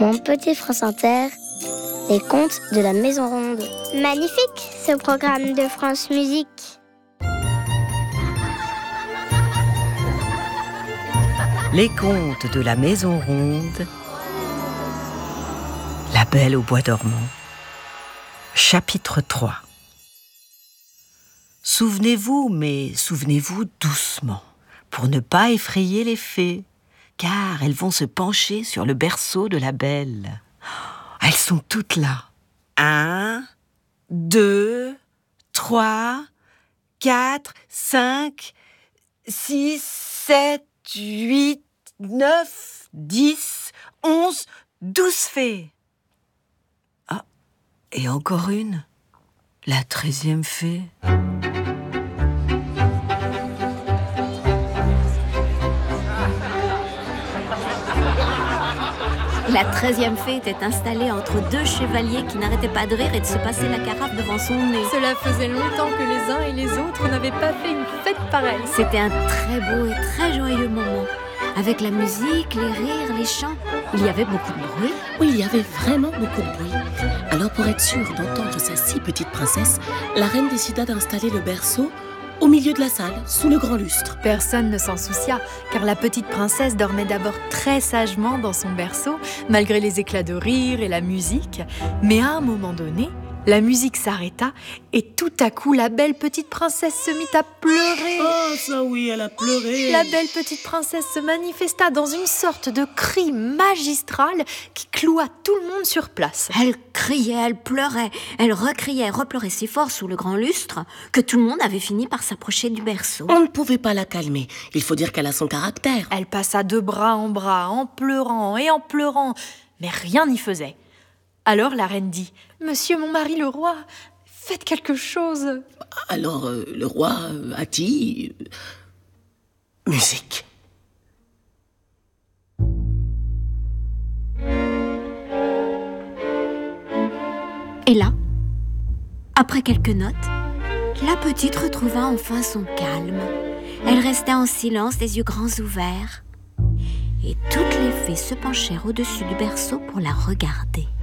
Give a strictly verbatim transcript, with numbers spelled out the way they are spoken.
Mon petit France Inter, les contes de la Maison Ronde. Magnifique, ce programme de France Musique. Les contes de la Maison Ronde. La Belle au bois dormant. Chapitre trois. Souvenez-vous, mais souvenez-vous doucement, pour ne pas effrayer les fées, car elles vont se pencher sur le berceau de la Belle. Elles sont toutes là. Un, deux, trois, quatre, cinq, six, sept, huit, neuf, dix, onze, douze fées. Ah, et encore une, la treizième fée. La treizième fée était installée entre deux chevaliers qui n'arrêtaient pas de rire et de se passer la carafe devant son nez. Cela faisait longtemps que les uns et les autres n'avaient pas fait une fête pareille. C'était un très beau et très joyeux moment. Avec la musique, les rires, les chants, il y avait beaucoup de bruit. Oui, il y avait vraiment beaucoup de bruit. Alors pour être sûre d'entendre sa si petite princesse, la reine décida d'installer le berceau au milieu de la salle, sous le grand lustre. Personne ne s'en soucia, car la petite princesse dormait d'abord très sagement dans son berceau, malgré les éclats de rire et la musique. Mais à un moment donné, la musique s'arrêta et tout à coup, la belle petite princesse se mit à pleurer. Oh, ça oui, elle a pleuré. La belle petite princesse se manifesta dans une sorte de cri magistral qui cloua tout le monde sur place. Elle criait, elle pleurait, elle recriait, repleurait si fort sous le grand lustre que tout le monde avait fini par s'approcher du berceau. On ne pouvait pas la calmer. Il faut dire qu'elle a son caractère. Elle passa de bras en bras, en pleurant et en pleurant, mais rien n'y faisait. Alors la reine dit « Monsieur mon mari le roi, faites quelque chose !» Alors euh, le roi euh, a dit euh, « Musique !» Et là, après quelques notes, la petite retrouva enfin son calme. Elle restait en silence, les yeux grands ouverts. Et toutes les fées se penchèrent au-dessus du berceau pour la regarder.